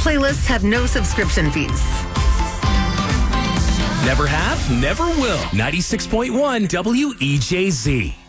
playlists have no subscription fees. Never have, never will. 96.1 WEJZ.